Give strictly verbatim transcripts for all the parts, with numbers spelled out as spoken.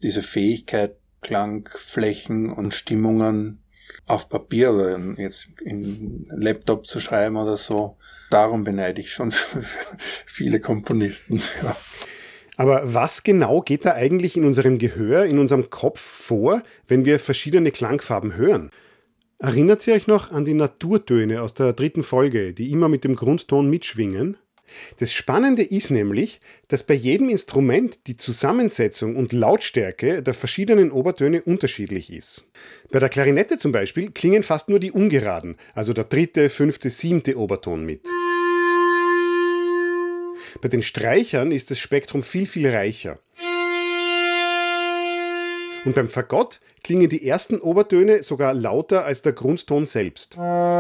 diese Fähigkeit, Klangflächen und Stimmungen auf Papier oder jetzt in Laptop zu schreiben oder so. Darum beneide ich schon viele Komponisten. Ja. Aber was genau geht da eigentlich in unserem Gehör, in unserem Kopf vor, wenn wir verschiedene Klangfarben hören? Erinnert ihr euch noch an die Naturtöne aus der dritten Folge, die immer mit dem Grundton mitschwingen? Das Spannende ist nämlich, dass bei jedem Instrument die Zusammensetzung und Lautstärke der verschiedenen Obertöne unterschiedlich ist. Bei der Klarinette zum Beispiel klingen fast nur die ungeraden, also der dritte, fünfte, siebte Oberton mit. Bei den Streichern ist das Spektrum viel, viel reicher. Und beim Fagott klingen die ersten Obertöne sogar lauter als der Grundton selbst.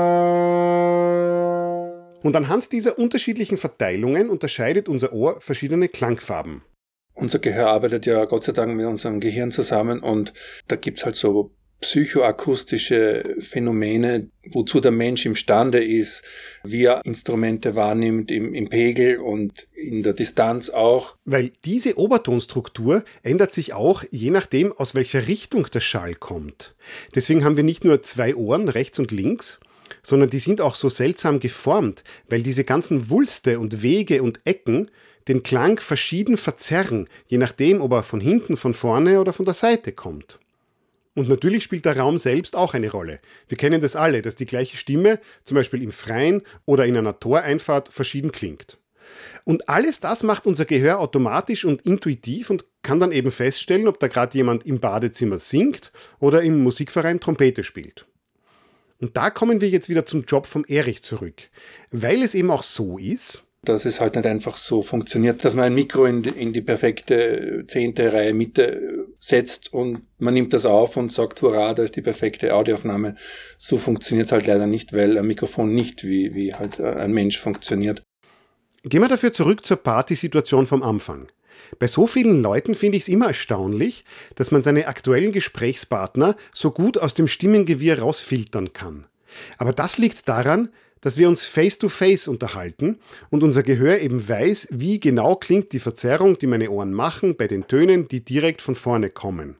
Und anhand dieser unterschiedlichen Verteilungen unterscheidet unser Ohr verschiedene Klangfarben. Unser Gehör arbeitet ja Gott sei Dank mit unserem Gehirn zusammen und da gibt's halt so psychoakustische Phänomene, wozu der Mensch imstande ist, wie er Instrumente wahrnimmt im, im Pegel und in der Distanz auch. Weil diese Obertonstruktur ändert sich auch, je nachdem, aus welcher Richtung der Schall kommt. Deswegen haben wir nicht nur zwei Ohren, rechts und links, sondern die sind auch so seltsam geformt, weil diese ganzen Wulste und Wege und Ecken den Klang verschieden verzerren, je nachdem, ob er von hinten, von vorne oder von der Seite kommt. Und natürlich spielt der Raum selbst auch eine Rolle. Wir kennen das alle, dass die gleiche Stimme, zum Beispiel im Freien oder in einer Toreinfahrt, verschieden klingt. Und alles das macht unser Gehör automatisch und intuitiv und kann dann eben feststellen, ob da gerade jemand im Badezimmer singt oder im Musikverein Trompete spielt. Und da kommen wir jetzt wieder zum Job vom Erich zurück, weil es eben auch so ist, dass es halt nicht einfach so funktioniert, dass man ein Mikro in die, in die perfekte zehnte Reihe Mitte setzt und man nimmt das auf und sagt, hurra, da ist die perfekte Audioaufnahme. So funktioniert es halt leider nicht, weil ein Mikrofon nicht wie, wie halt ein Mensch funktioniert. Gehen wir dafür zurück zur Partysituation vom Anfang. Bei so vielen Leuten finde ich es immer erstaunlich, dass man seine aktuellen Gesprächspartner so gut aus dem Stimmengewirr rausfiltern kann. Aber das liegt daran, dass wir uns face-to-face unterhalten und unser Gehör eben weiß, wie genau klingt die Verzerrung, die meine Ohren machen, bei den Tönen, die direkt von vorne kommen.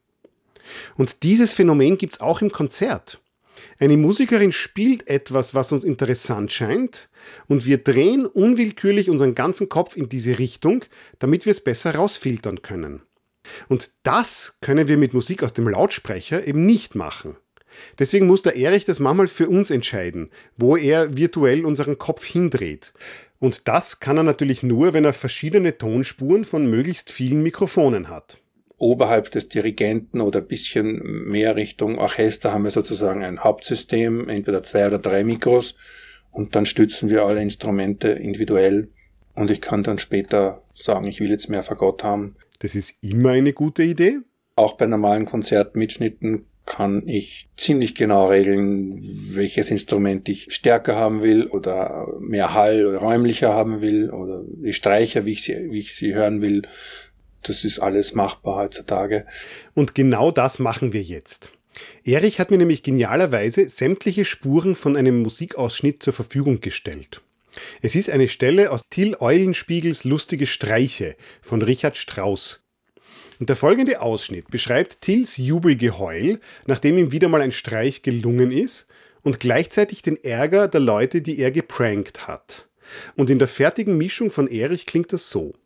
Und dieses Phänomen gibt es auch im Konzert. Eine Musikerin spielt etwas, was uns interessant scheint, und wir drehen unwillkürlich unseren ganzen Kopf in diese Richtung, damit wir es besser rausfiltern können. Und das können wir mit Musik aus dem Lautsprecher eben nicht machen. Deswegen muss der Erich das manchmal für uns entscheiden, wo er virtuell unseren Kopf hindreht. Und das kann er natürlich nur, wenn er verschiedene Tonspuren von möglichst vielen Mikrofonen hat. Oberhalb des Dirigenten oder ein bisschen mehr Richtung Orchester haben wir sozusagen ein Hauptsystem, entweder zwei oder drei Mikros, und dann stützen wir alle Instrumente individuell. Und ich kann dann später sagen, ich will jetzt mehr Fagott haben. Das ist immer eine gute Idee. Auch bei normalen Konzertmitschnitten kann ich ziemlich genau regeln, welches Instrument ich stärker haben will oder mehr Hall oder räumlicher haben will oder die Streicher, wie ich sie, wie ich sie hören will. Das ist alles machbar heutzutage. Und genau das machen wir jetzt. Erich hat mir nämlich genialerweise sämtliche Spuren von einem Musikausschnitt zur Verfügung gestellt. Es ist eine Stelle aus Till Eulenspiegels Lustige Streiche von Richard Strauss. Und der folgende Ausschnitt beschreibt Tills Jubelgeheul, nachdem ihm wieder mal ein Streich gelungen ist, und gleichzeitig den Ärger der Leute, die er geprankt hat. Und in der fertigen Mischung von Erich klingt das so.